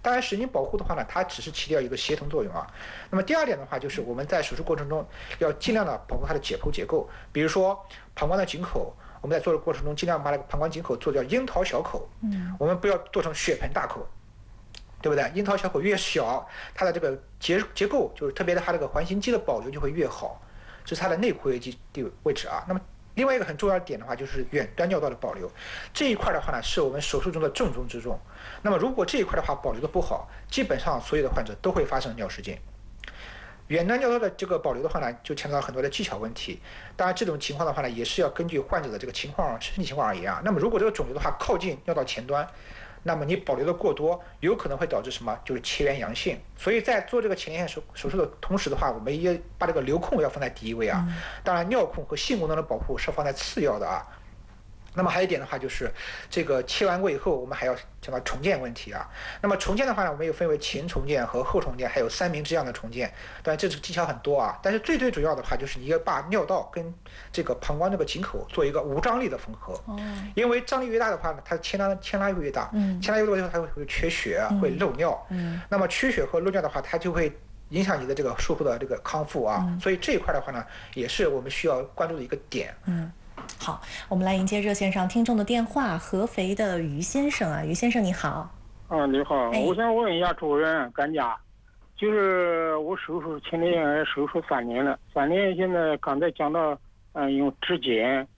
当然，神经保护的话呢，它只是起到一个协同作用啊。那么第二点的话，就是我们在手术过程中要尽量的保护它的解剖结构，比如说膀胱的颈口，我们在做的过程中尽量把那个膀胱颈口做叫樱桃小口，我们不要做成血盆大口。对不对？樱桃小口越小，它的这个结构就是特别的，它这个环形肌的保留就会越好，这是它的内括约肌的位置啊。那么另外一个很重要的点的话，就是远端尿道的保留，这一块的话呢，是我们手术中的重中之重。那么如果这一块的话保留的不好，基本上所有的患者都会发生尿失禁。远端尿道的这个保留的话呢，就牵扯到很多的技巧问题。当然，这种情况的话呢，也是要根据患者的这个情况、身体情况而言啊。那么如果这个肿瘤的话靠近尿道前端，那么你保留的过多，有可能会导致什么？就是前缘阳性。所以在做这个前列腺手术的同时的话，我们也把这个流控要放在第一位啊。当然，尿控和性功能的保护是放在次要的啊。那么还有一点的话，就是这个切完过以后，我们还要讲到重建问题啊。那么重建的话呢，我们又分为前重建和后重建，还有3明治样的重建。当然，这技巧很多啊。但是最主要的话，就是你要把尿道跟这个膀胱这个颈口做一个无张力的缝合。因为张力越大的话呢，它牵拉会越大。牵拉越多以后，它会缺血，会漏尿。那么缺血和漏尿的话，它就会影响你的这个术后的这个康复啊。所以这一块的话呢，也是我们需要关注的一个点。 好，我们来迎接热线上听众的电话，合肥的于先生啊，于先生你好。 你好，我想问一下主任专家，就是我手术前列腺癌手术3年了，3年现在刚才讲到，用指检，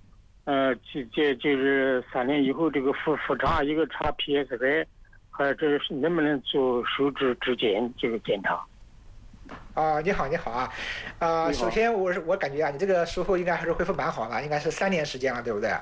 就是3年以后这个复查一个查 PSA， 还有这是能不能做手指指检这个检查？ 你好啊，首先我感觉啊，你这个术后应该还是恢复蛮好的，应该是3年时间了，对不对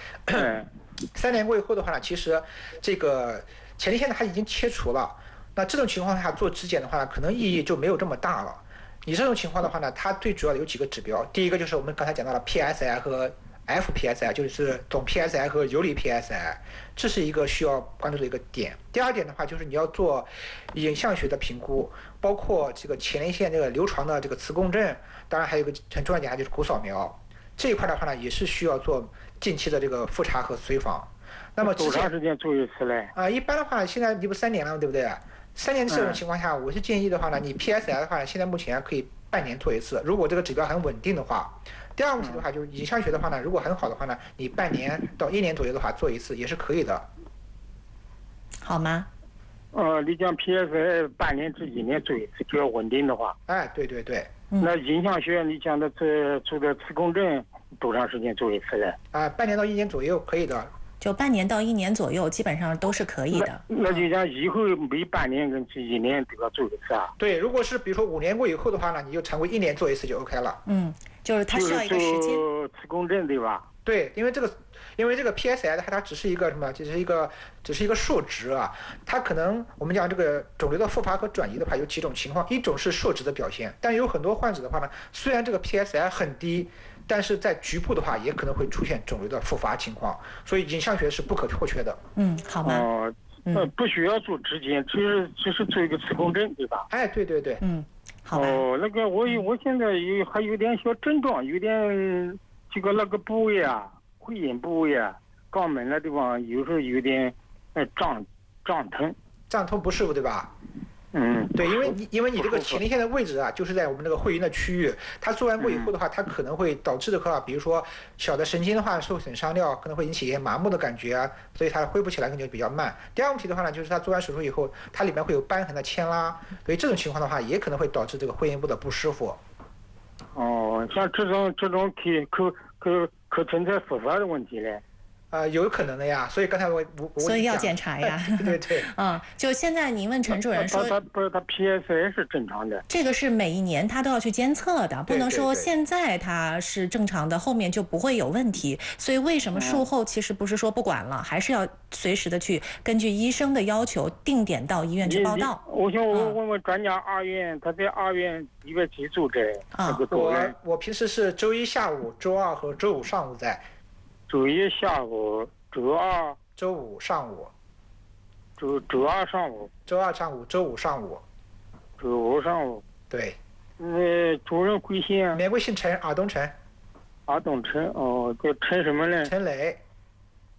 ？3年过以后的话呢，其实这个前列腺它已经切除了，那这种情况下做指检的话呢，可能意义就没有这么大了。你这种情况的话呢，它最主要的有几个指标，第一个就是我们刚才讲到了 PSI 和FPSI， 就是总 PSI 和游离 PSI， 这是一个需要关注的一个点。第二点的话，就是你要做影像学的评估，包括这个前列腺这个流床的这个磁共振，当然还有一个很重要的点就是骨扫描。这一块的话呢，也是需要做近期的这个复查和随访。那么多长时间做一次嘞？ 一般的话，现在你不3年了，对不对？3年这种情况下，我是建议的话呢，你 PSI 的话，现在目前可以半年做一次，如果这个指标很稳定的话。第二个问题的话，就是影像学的话呢，如果很好的话呢，你半年到1年左右的话做一次也是可以的， 好吗？ 你讲 PSI 半年至1年做一次，只要稳定的话。 对。 那影像学你讲的做的磁共振多长时间做一次嘞？ 半年到1年左右可以的。 就半年到1年左右，基本上都是可以的。 那就讲以后每半年跟1年都要做一次啊？ 对，如果是比如说5年过以后的话呢，你就常规1年做一次就 OK 了。 就是它需要一个时间。 磁共振对吧？ 对，因为这个 PSI 的话，它只是一个什么？只是一个数值啊。它可能我们讲这个肿瘤的复发和转移的话，有几种情况，一种是数值的表现，但有很多患者的话呢，虽然这个 PSI 很低，但是在局部的话也可能会出现肿瘤的复发情况，所以影像学是不可或缺的。 好吗？ 不需要做指检，只是做一个磁共振对吧？ 对。 好吧。 那个我现在还有点小症状，有点这个那个部位啊，会阴部位啊，肛门那地方有时候有点胀痛不适对吧？对，因为你这个前列腺的位置啊，就是在我们这个会阴的区域，它做完过以后的话，它可能会导致的话，比如说小的神经的话受损伤掉，可能会引起一些麻木的感觉啊，所以它恢复起来可能就比较慢。第二个问题的话呢，就是它做完手术以后，它里面会有瘢痕的牵拉，所以这种情况的话，也可能会导致这个会阴部的不舒服。 像这种可存在复发的问题嘞？ 有可能的呀，所以刚才我所以要检查呀。 对。 就现在您问陈主任说， 他不是他 PSA 是正常的， 这个是每1年他都要去监测的，不能说现在他是正常的，后面就不会有问题。所以为什么术后其实不是说不管了，还是要随时的去根据医生的要求定点到医院去报到。 我想问问专家，2院他在2院1月几组这我平时是周1下午、周2和周5上午在。 周1下午，周2、 周5上午， 周2上午， 周2上午，周5上午， 周5上午。 对。 主任贵姓啊？ 免贵姓陈，尔东陈。 尔东陈，叫陈什么呢？ 陈磊。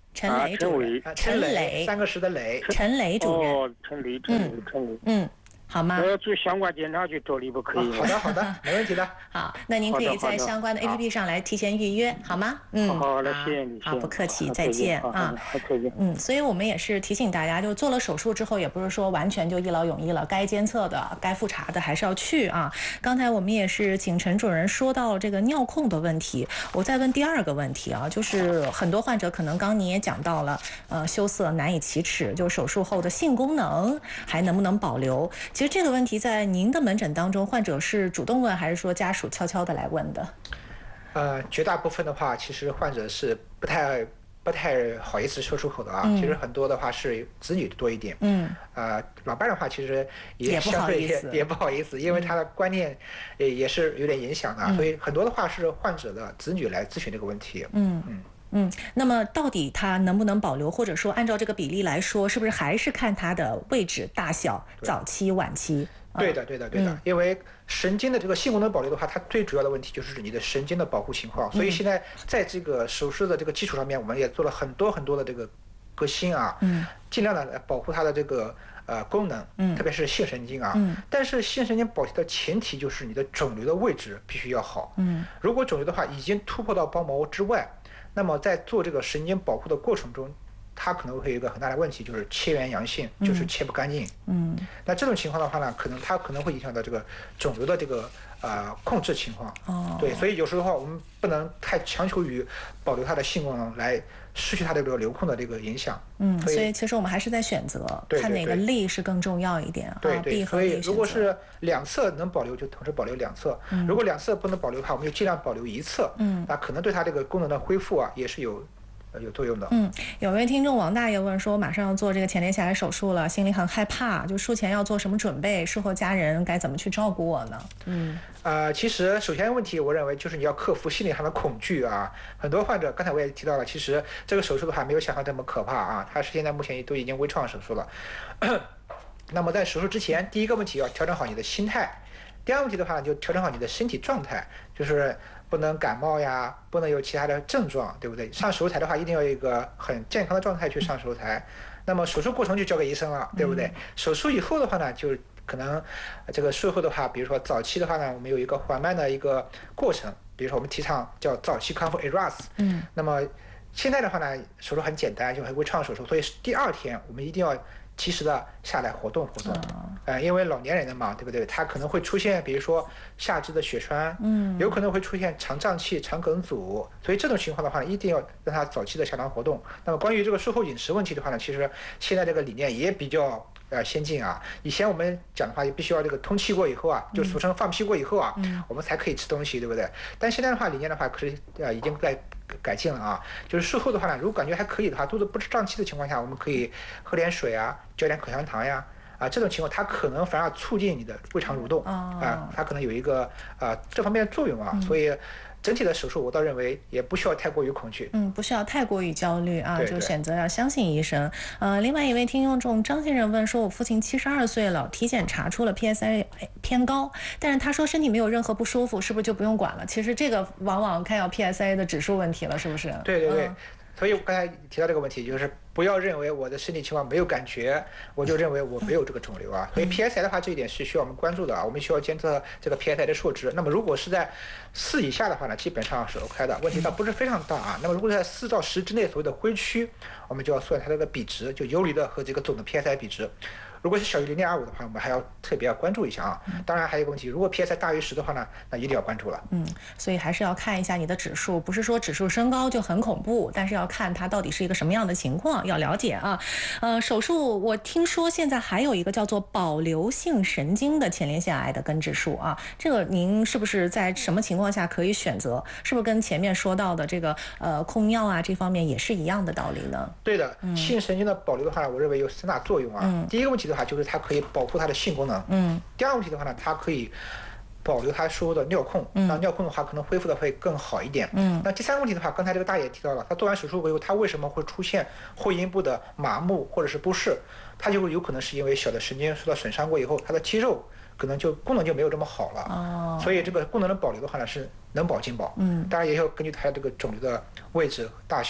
陈雷主任，陈雷 3个石的雷， 陈雷主任。 哦，陈雷。 好吗？ 我要做相关检查去找你不可以？ 好的，没问题的。 好，那您可以在相关的 APP 上来提前预约，好吗？ 好的，谢谢你。 好，不客气，再见啊。 再见。 所以我们也是提醒大家，就做了手术之后，也不是说完全就一劳永逸了，该监测的、该复查的还是要去啊。刚才我们也是请陈主任说到这个尿控的问题，我再问第二个问题啊，就是很多患者可能刚你也讲到了，羞涩难以启齿，就手术后的性功能还能不能保留？其实这个问题在您的门诊当中，患者是主动问还是说家属悄悄的来问的？ 绝大部分的话，其实患者是不太好意思说出口的啊。其实很多的话是子女多一点。老伴的话其实也相对也不好意思，因为他的观念也是有点影响的，所以很多的话是患者的子女来咨询这个问题。 那么到底它能不能保留，或者说按照这个比例来说，是不是还是看它的位置大小，早期晚期？ 对的，因为神经的这个性功能保留的话，它最主要的问题就是你的神经的保护情况。所以现在在这个手术的这个基础上面，我们也做了很多的这个革新啊，尽量的来保护它的这个功能，特别是性神经啊。但是性神经保持的前提就是你的肿瘤的位置必须要好。如果肿瘤的话已经突破到包膜之外，那么在做这个神经保护的过程中，它可能会有一个很大的问题，就是切缘阳性，就是切不干净。那这种情况的话呢，它可能会影响到这个肿瘤的这个控制情况。对，所以有时候我们不能太强求于保留它的性功能，来失去它的这个流控的这个影响。 所以其实我们还是在选择，看哪个力是更重要一点。 对，所以如果是两侧能保留，就同时保留两侧；如果两侧不能保留的话，我们就尽量保留一侧。那可能对它这个功能的恢复啊，也是有作用的。 有位听众王大爷问说，马上要做这个前列腺癌手术了，心里很害怕，就术前要做什么准备？术后家人该怎么去照顾我呢？ 其实首先问题，我认为就是你要克服心理上的恐惧啊。很多患者，刚才我也提到了，其实这个手术的话没有想象这么可怕啊，它是现在目前都已经微创手术了。那么在手术之前，第一个问题要调整好你的心态，第二个问题的话就调整好你的身体状态，就是不能感冒呀，不能有其他的症状，对不对？上手术台的话，一定要有一个很健康的状态去上手术台。那么手术过程就交给医生了，对不对？手术以后的话呢，就可能这个术后的话，比如说早期的话呢，我们有一个缓慢的一个过程，比如说我们提倡叫早期康复 ERAS。那么现在的话呢，手术很简单，就微创手术，所以第二天我们一定要及时的下来活动，因为老年人的嘛，对不对？他可能会出现，比如说下肢的血栓，有可能会出现肠胀气、肠梗阻，所以这种情况的话呢，一定要让他早期的下床活动。那么关于这个术后饮食问题的话呢，其实现在这个理念也比较先进啊。以前我们讲的话，也必须要这个通气过以后啊，就俗称放屁过以后啊，我们才可以吃东西，对不对？但现在的话，理念的话，可是已经改进了啊。就是术后的话呢，如果感觉还可以的话，肚子不是胀气的情况下，我们可以喝点水啊，嚼点口香糖呀。这种情况它可能反而促进你的胃肠蠕动它可能有一个这方面的作用啊。所以整体的手术我倒认为也不需要太过于恐惧， 不需要太过于焦虑啊，就选择要相信医生。另外一位听众张先生问说，我父亲72岁了，体检查出了 PSA 偏高，但是他说身体没有任何不舒服，是不是就不用管了？其实这个往往看要 PSA 的指数问题了，是不是？ 对。所以我刚才提到这个问题，就是不要认为我的身体情况没有感觉，我就认为我没有这个肿瘤啊。所以 PSI 的话，这一点是需要我们关注的啊。我们需要监测这个 PSI 的数值。那么如果是在4以下的话呢，基本上是 OK 的，问题倒不是非常大啊。那么如果在4到10之内，所谓的灰区，我们就要算它这个比值，就游离的和这个总的 PSI 比值。如果是小于0.25的话，我们还要特别要关注一下啊。当然还有一个问题，如果 PSI 大于10的话呢，那一定要关注了。 所以还是要看一下你的指数，不是说指数升高就很恐怖，但是要看它到底是一个什么样的情况，要了解啊。手术我听说现在还有一个叫做保留性神经的前列腺癌的根治术啊，这个您是不是在什么情况下可以选择？是不是跟前面说到的这个控药啊这方面也是一样的道理呢？ 对的，性神经的保留的话，我认为有3大作用啊。第一个问题的话，就是它可以保护它的性功能。第二个问题的话呢，它可以保留它术后的尿控，那尿控的话可能恢复的会更好一点。那第三个问题的话，刚才这个大爷提到了，他做完手术以后，他为什么会出现会阴部的麻木或者是不适？他就有可能是因为小的神经受到损伤过以后，他的肌肉可能就功能就没有这么好了。所以这个功能的保留的话呢，是能保尽保。当然也要根据它这个肿瘤的位置大小。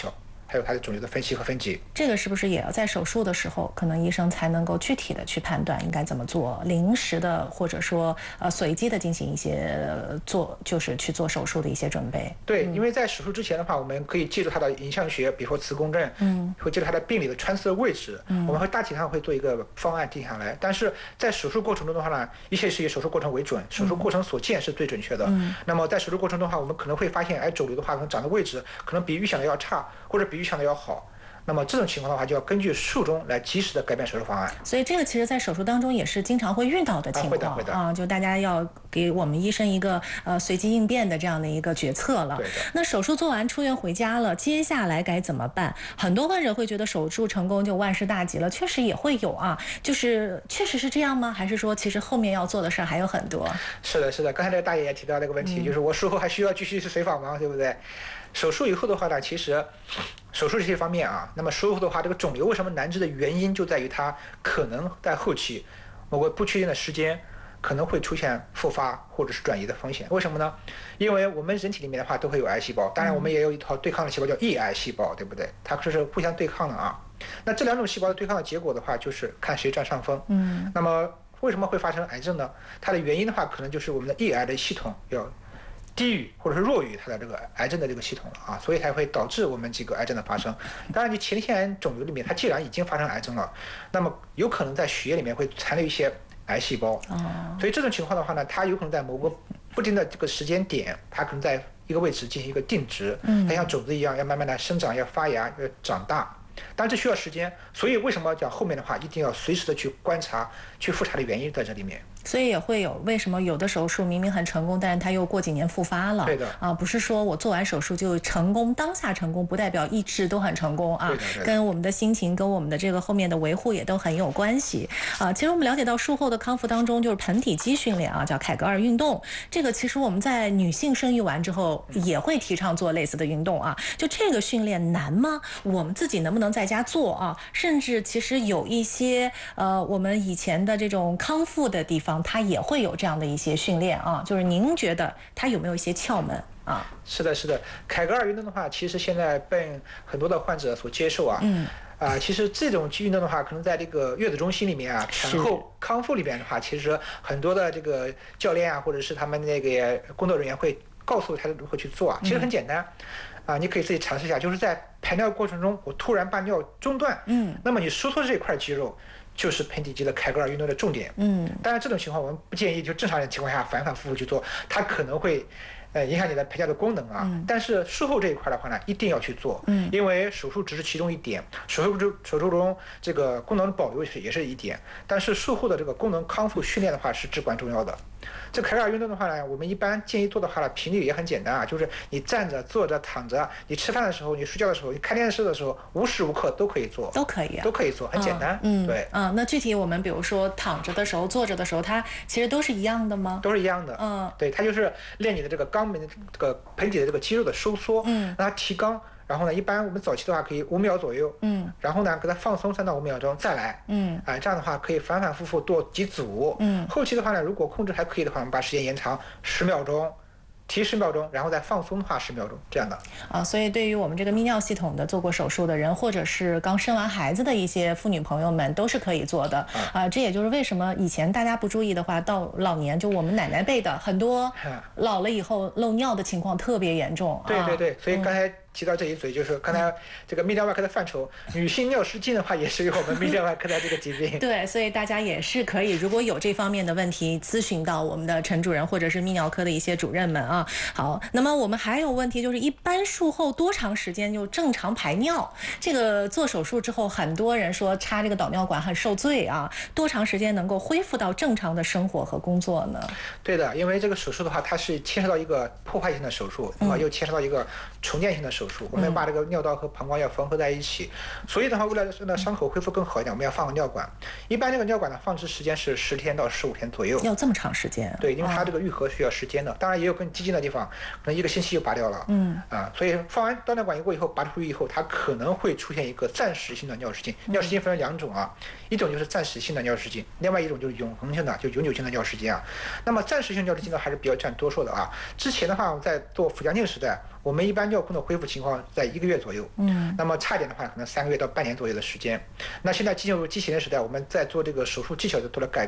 还有它的肿瘤的分析和分级。 这个是不是也要在手术的时候，可能医生才能够具体的去判断应该怎么做，临时的或者说随机的进行一些就是去做手术的一些准备？ 对，因为在手术之前的话，我们可以记住它的影像学，比如说磁共振，会记住它的病理的穿刺的位置，我们会大体上会做一个方案定下来。但是在手术过程中的话呢，一切是以手术过程为准，手术过程所见是最准确的。那么在手术过程中的话，我们可能会发现，肿瘤的话可能长的位置可能比预想的要差，或者比预想的要好。那么这种情况的话，就要根据术中来及时的改变手术方案。 所以这个其实在手术当中也是经常会遇到的情况啊， 就大家要给我们医生一个随机应变的这样的一个决策了。 对的。 那手术做完出院回家了，接下来该怎么办？很多患者会觉得手术成功就万事大吉了，确实也会有啊，就是确实是这样吗？还是说其实后面要做的事儿还有很多？ 是的，是的。刚才那个大爷也提到那个问题，就是我术后还需要继续去随访吗？对不对？手术以后的话呢，其实手术这些方面啊，那么术后的话，这个肿瘤为什么难治的原因就在于它可能在后期某个不确定的时间可能会出现复发或者是转移的风险。为什么呢？因为我们人体里面的话都会有癌细胞，当然我们也有一套对抗的细胞叫抑癌细胞，对不对？它就是互相对抗的啊。那这两种细胞的对抗的结果的话，就是看谁占上风。那么为什么会发生癌症呢？它的原因的话，可能就是我们的抑癌的系统要低于或者是弱于它的这个癌症的这个系统了啊，所以才会导致我们这个癌症的发生。当然，你前天癌肿瘤里面，它既然已经发生癌症了，那么有可能在血液里面会残留一些癌细胞。所以这种情况的话呢，它有可能在某个不定的这个时间点，它可能在一个位置进行一个定植，它像种子一样要慢慢的生长、要发芽、要长大。但这需要时间，所以为什么讲后面的话一定要随时的去观察、去复查的原因在这里面。 所以也会有为什么有的手术明明很成功，但是它又过几年复发了。 对的啊，不是说我做完手术就成功，当下成功不代表一直都很成功啊。 对的。 跟我们的心情、跟我们的这个后面的维护也都很有关系啊。其实我们了解到术后的康复当中，就是盆底肌训练啊，叫凯格尔运动。这个其实我们在女性生育完之后也会提倡做类似的运动啊。就这个训练难吗？我们自己能不能在家做啊？甚至其实有一些我们以前的这种康复的地方，它也会有这样的一些训练啊，就是您觉得它有没有一些窍门啊？ 是的，是的。凯格尔运动的话，其实现在被很多的患者所接受啊。其实这种运动的话，可能在这个月子中心里面啊，产后康复里边的话，其实很多的这个教练啊，或者是他们那个工作人员会告诉他如何去做啊。其实很简单。你可以自己尝试一下，就是在排尿过程中，我突然把尿中断，那么你收缩这块肌肉就是盆底肌的凯格尔运动的重点。当然这种情况我们不建议就正常的情况下反反复复去做，它可能会影响你的排尿的功能啊。但是术后这一块的话呢，一定要去做，因为手术只是其中一点，手术中这个功能的保留也是一点，但是术后的这个功能康复训练的话是至关重要的。这凯格尔运动的话呢，我们一般建议做的话呢，频率也很简单啊，就是你站着、坐着、躺着，你吃饭的时候、你睡觉的时候、你看电视的时候，无时无刻都可以做， 都可以做，很简单。对。 那具体我们比如说躺着的时候、坐着的时候，它其实都是一样的吗？ 都是一样的。对，它就是练你的这个肛门的这个盆底的这个肌肉的收缩，让它提肛。然后呢，一般我们早期的话可以5秒左右，然后呢给它放松3到5秒钟再来，这样的话可以反反复复做几组，后期的话呢，如果控制还可以的话，我们把时间延长10秒钟。提10秒钟，然后再放松的话10秒钟，这样的啊。所以对于我们这个泌尿系统的做过手术的人，或者是刚生完孩子的一些妇女朋友们，都是可以做的啊。这也就是为什么以前大家不注意的话，到老年就我们奶奶辈的很多老了以后漏尿的情况特别严重。 对，所以刚才提到这一嘴，就是刚才这个泌尿外科的范畴，女性尿失禁的话，也是有我们泌尿外科的这个疾病。 对，所以大家也是可以，如果有这方面的问题，咨询到我们的陈主任或者是泌尿科的一些主任们啊。好，那么我们还有问题，就是一般术后多长时间就正常排尿？这个做手术之后，很多人说插这个导尿管很受罪啊，多长时间能够恢复到正常的生活和工作呢？ 对的，因为这个手术的话，它是牵涉到一个破坏性的手术，又牵涉到一个重建性的手术，我们把这个尿道和膀胱要缝合在一起，所以的话，为了让伤口恢复更好一点，我们要放个尿管。一般这个尿管的放置时间是10天到15天左右。 要这么长时间？ 对，因为它这个愈合需要时间的，当然也有更激进的地方，可能1个星期就拔掉了。所以放完导尿管过以后，拔出去以后，它可能会出现一个暂时性的尿失禁。尿失禁分为2种啊，一种就是暂时性的尿失禁，另外一种就是永恒性的，就永久性的尿失禁啊。那么暂时性尿失禁呢，还是比较占多数的啊。之前的话，我们在做腹腔镜时代， 我们一般尿库的恢复情况在1个月左右，那么差一点的话，可能3个月到半年左右的时间。那现在进入机器人时代，我们在做这个手术技巧的做了改